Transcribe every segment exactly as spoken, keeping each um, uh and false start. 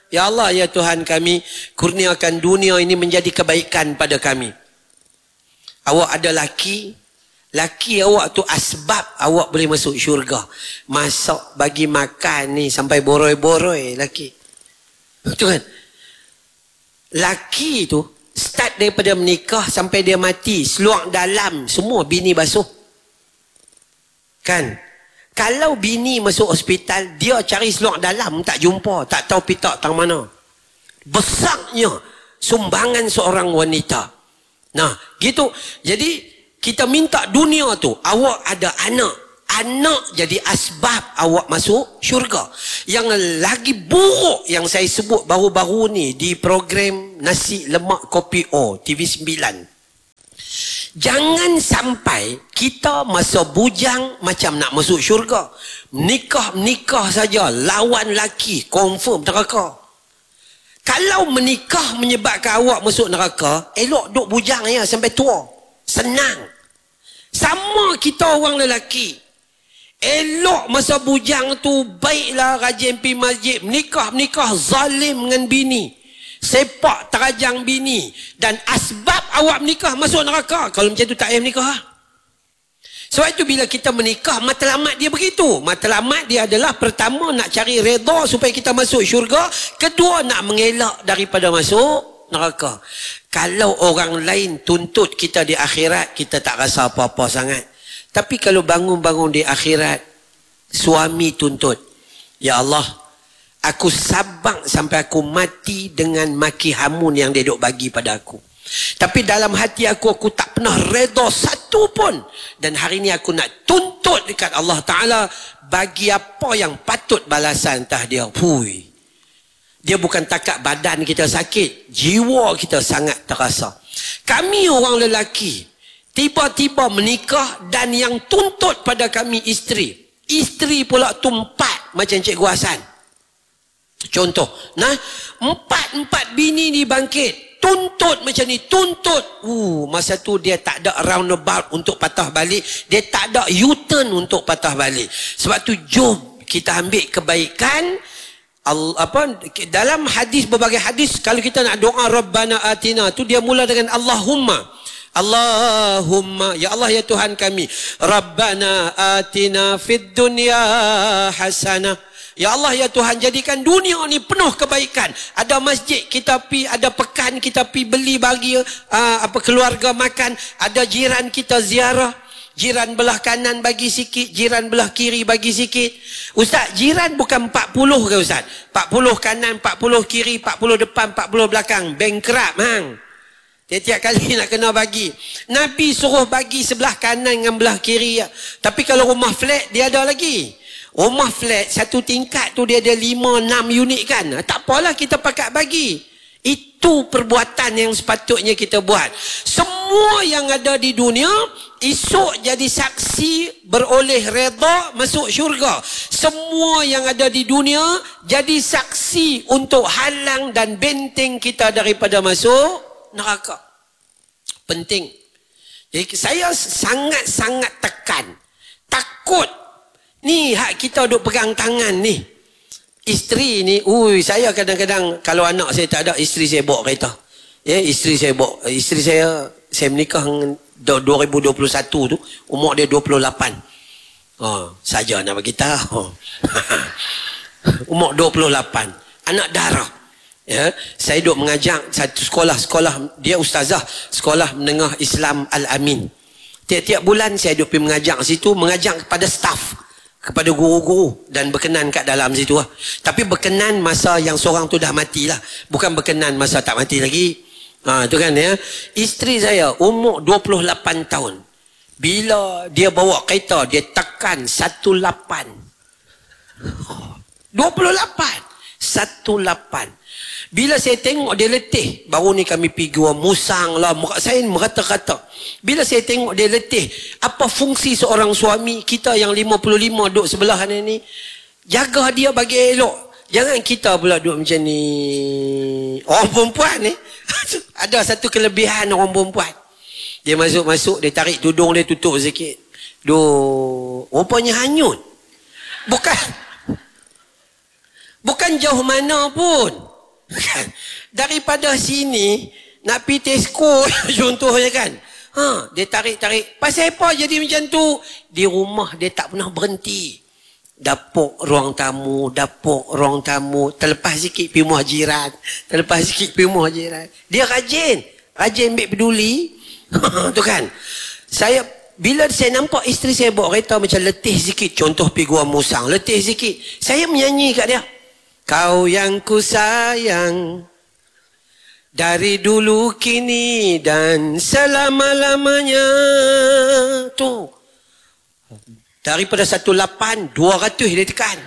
Ya Allah, ya Tuhan kami, kurniakan dunia ini menjadi kebaikan pada kami. Awak ada laki, laki awak tu asbab awak boleh masuk syurga. Masak, bagi makan ni sampai boroi-boroi laki. Betul kan? Laki tu start daripada menikah sampai dia mati, seluar dalam semua bini basuh. Kan? Kalau bini masuk hospital, dia cari seluar dalam, tak jumpa, tak tahu pitak tang mana. Besarnya sumbangan seorang wanita. Nah, gitu. Jadi, kita minta dunia tu, awak ada anak. Anak jadi asbab awak masuk syurga. Yang lagi buruk yang saya sebut baru-baru ni di program Nasi Lemak Kopi O, T V sembilan. Jangan sampai kita masa bujang macam nak masuk syurga. Menikah-menikah saja, lawan laki, confirm neraka. Kalau menikah menyebabkan awak masuk neraka, elok duk bujang ya sampai tua. Senang. Sama kita orang lelaki. Elok masa bujang tu, baiklah rajin pergi masjid, menikah-menikah zalim dengan bini. Sepak terajang bini. Dan asbab awak menikah masuk neraka. Kalau macam tu tak payah menikah. Sebab itu bila kita menikah, matlamat dia begitu. Matlamat dia adalah pertama nak cari redha supaya kita masuk syurga. Kedua nak mengelak daripada masuk neraka. Kalau orang lain tuntut kita di akhirat, kita tak rasa apa-apa sangat. Tapi kalau bangun-bangun di akhirat, suami tuntut, ya Allah, aku sabar sampai aku mati dengan maki hamun yang dia duk bagi pada aku. Tapi dalam hati aku, aku tak pernah redha satu pun. Dan hari ni aku nak tuntut dekat Allah Ta'ala, bagi apa yang patut balasan entah dia. Hui. Dia bukan takat badan kita sakit, jiwa kita sangat terasa. Kami orang lelaki, tiba-tiba menikah dan yang tuntut pada kami isteri. Isteri pula tumpat macam Cikgu Hasan. Contoh, nah, empat-empat bini ni bangkit, tuntut macam ni, tuntut. Uh, masa tu dia tak ada roundabout untuk patah balik, dia tak ada U-turn untuk patah balik. Sebab tu jom kita ambil kebaikan. Al, apa dalam hadis, berbagai hadis, kalau kita nak doa Rabbana Atina tu dia mula dengan Allahumma. Allahumma, ya Allah ya Tuhan kami, Rabbana Atina fid dunya hasanah. Ya Allah ya Tuhan, jadikan dunia ni penuh kebaikan. Ada masjid kita pi, ada pekan kita pi beli bagi uh, apa keluarga makan, ada jiran kita ziarah, jiran belah kanan bagi sikit, jiran belah kiri bagi sikit. Ustaz, jiran bukan empat puluh ke Ustaz? empat puluh kanan, empat puluh kiri, empat puluh depan, empat puluh belakang. Bankrupt hang. Tiap-tiap kali nak kena bagi. Nabi suruh bagi sebelah kanan dengan belah kiri. Tapi kalau rumah flat dia ada lagi. Rumah flat satu tingkat tu dia ada lima enam unit kan. Tak apalah kita pakat bagi. Itu perbuatan yang sepatutnya kita buat. Semua yang ada di dunia esok jadi saksi beroleh redha masuk syurga. Semua yang ada di dunia jadi saksi untuk halang dan benteng kita daripada masuk neraka. Penting. Jadi saya sangat-sangat tekan. Takut. Ni hak kita duk pegang tangan ni. Isteri ni, ui, saya kadang-kadang kalau anak saya tak ada, isteri saya bawa kereta. Ya, isteri saya bawa, isteri saya saya menikah dua ribu dua puluh satu tu, umur dia dua puluh lapan. Oh, saja nak bagi tahu. Umur dua puluh lapan. Anak darah. Ya, saya duk mengajar satu sekolah-sekolah, dia ustazah sekolah menengah Islam Al-Amin. Tiap-tiap bulan saya duk pergi mengajar situ, mengajar kepada staf, kepada guru-guru dan berkenan kat dalam situ lah. Tapi berkenan masa yang seorang tu dah mati lah, bukan berkenan masa tak mati lagi. Ha, tu kan ya. Isteri saya umur dua puluh lapan tahun. Bila dia bawa kereta, dia tekan satu lapan. dua puluh lapan. satu lapan. Bila saya tengok dia letih, baru ni kami pergi gua musang lah, muka saya merata-rata. Bila saya tengok dia letih, apa fungsi seorang suami kita yang lima puluh lima duduk sebelah ni? Jaga dia bagi elok. Jangan kita pula duduk macam ni. Orang perempuan ni, ada satu kelebihan orang perempuan. Dia masuk-masuk, dia tarik tudung dia, tutup sikit. Duh, rupanya hanyut. Bukan, bukan jauh mana pun. Kan? Daripada sini nak pergi Tesco contohnya kan. Ha, dia tarik-tarik. Pasal apa jadi macam tu? Di rumah dia tak pernah berhenti. Dapur ruang tamu, dapur ruang tamu, terlepas sikit pergi rumah jiran, terlepas sikit pergi rumah jiran. Dia rajin, rajin ambil peduli. Tu kan. Saya bila saya nampak isteri saya bawa kereta macam letih sikit, contoh pergi Gua Musang, letih sikit, saya menyanyi kat dia. Kau yang ku sayang dari dulu kini dan selama-lamanya. Tu. Daripada satu lapan, dua ratus dia tekan.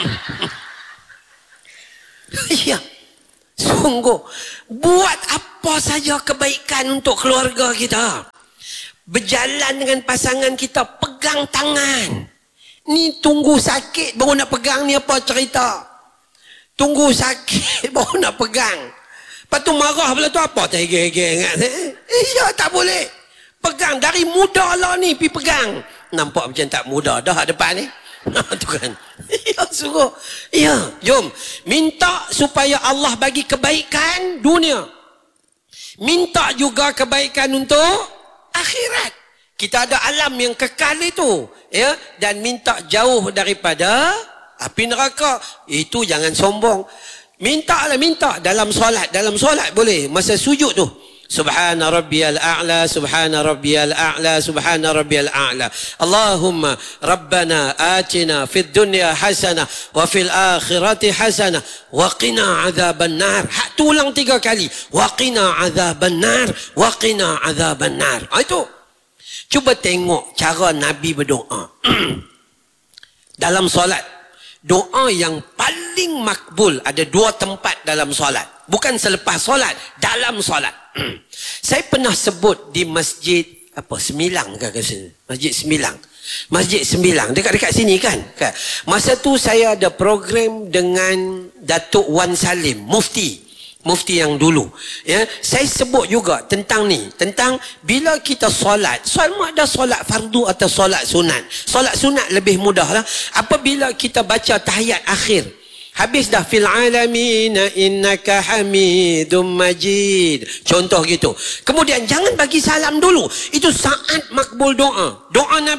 Ya. Sungguh. Buat apa saja kebaikan untuk keluarga kita. Berjalan dengan pasangan kita, pegang tangan. Ni tunggu sakit baru nak pegang, ni apa cerita? Tunggu sakit baru nak pegang. Lepas tu marah pula tu apa? Tak hege-hege ingat. Eh, ya tak boleh. Pegang. Dari muda lah ni pergi pegang. Nampak macam tak muda dah depan ni. Tu kan. Ya suruh. Ya, jom. Minta supaya Allah bagi kebaikan dunia. Minta juga kebaikan untuk akhirat. Kita ada alam yang kekal itu. Ya. Dan minta jauh daripada api neraka. Itu jangan sombong. Minta lah, minta dalam solat. Dalam solat boleh. Masa sujud tu. Subhana rabbiyal a'la, subhana rabbiyal a'la, subhana rabbiyal a'la. Allahumma rabbana atina fid dunya hasanah wa fil akhirati hasanah wa qina azaban nar. Hak tu ulang tiga kali. Wa qina azaban nar, wa qina azaban nar. Ha, itu. Cuba tengok cara Nabi berdoa. Dalam solat. Doa yang paling makbul ada dua tempat dalam solat. Bukan selepas solat, dalam solat. Saya pernah sebut di masjid apa Semilang ke sini? Masjid Semilang. Masjid Semilang dekat-dekat sini kan? Masa tu saya ada program dengan Datuk Wan Salim, mufti. Mufti yang dulu. Ya, saya sebut juga tentang ni, tentang bila kita solat, sama ada solat fardu atau solat sunat. Solat sunat lebih mudah lah. Apabila kita baca tahiyat akhir, habis dah fil alamin innaka hamidum majid. Contoh gitu. Kemudian jangan bagi salam dulu. Itu saat makbul doa. Doa Nabi